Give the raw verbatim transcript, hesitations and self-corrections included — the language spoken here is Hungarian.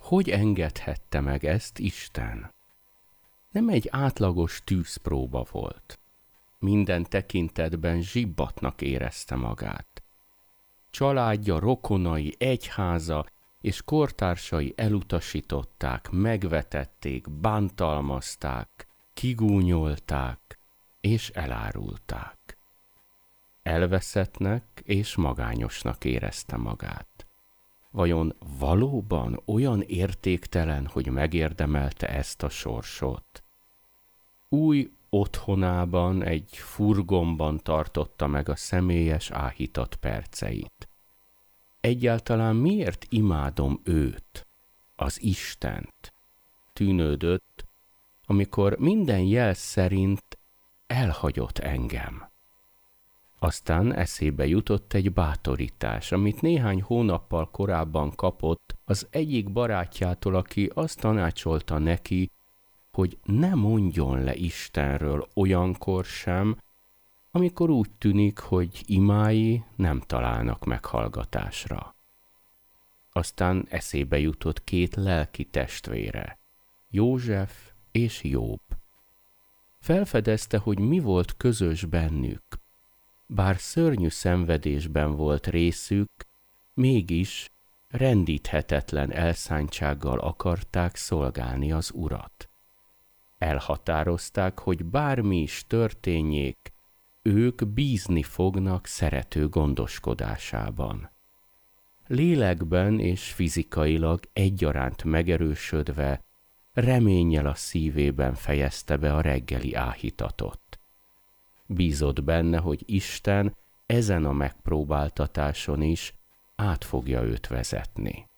hogy engedhette meg ezt Isten? Nem egy átlagos tűzpróba volt. Minden tekintetben zsibbatnak érezte magát. Családja, rokonai, egyháza és kortársai elutasították, megvetették, bántalmazták, kigúnyolták és elárulták. Elveszettnek és magányosnak érezte magát. Vajon valóban olyan értéktelen, hogy megérdemelte ezt a sorsot? Új otthonában, egy furgonban tartotta meg a személyes áhítat perceit. Egyáltalán miért imádom őt, az Istent? Tűnődött, amikor minden jel szerint elhagyott engem. Aztán eszébe jutott egy bátorítás, amit néhány hónappal korábban kapott az egyik barátjától, aki azt tanácsolta neki, hogy ne mondjon le Istenről olyankor sem, amikor úgy tűnik, hogy imái nem találnak meghallgatásra. Aztán eszébe jutott két lelki testvére, József és Jobb. Felfedezte, hogy mi volt közös bennük. Bár szörnyű szenvedésben volt részük, mégis rendíthetetlen elszántsággal akarták szolgálni az Urat. Elhatározták, hogy bármi is történjék, ők bízni fognak szerető gondoskodásában. Lélekben és fizikailag egyaránt megerősödve, reménnyel a szívében fejezte be a reggeli áhítatot. Bízott benne, hogy Isten ezen a megpróbáltatáson is át fogja őt vezetni.